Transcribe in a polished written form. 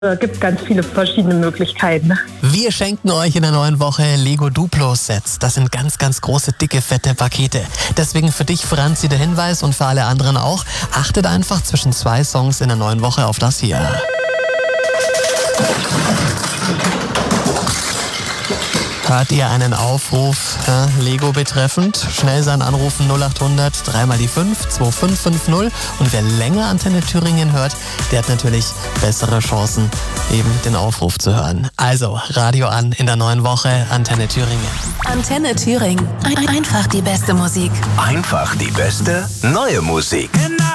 Gibt ganz viele verschiedene Möglichkeiten. Wir schenken euch in der neuen Woche Lego Duplo-Sets. Das sind ganz, ganz große, dicke, fette Pakete. Deswegen für dich, Franzi, der Hinweis und für alle anderen auch. Achtet einfach zwischen 2 Songs in der neuen Woche auf das hier. Hört ihr einen Aufruf Lego betreffend? Schnell sein Anrufen 0800 3 mal die 5 2550. Und wer länger Antenne Thüringen hört, der hat natürlich bessere Chancen, eben den Aufruf zu hören. Also Radio an in der neuen Woche, Antenne Thüringen. Antenne Thüringen. Einfach die beste Musik. Einfach die beste neue Musik.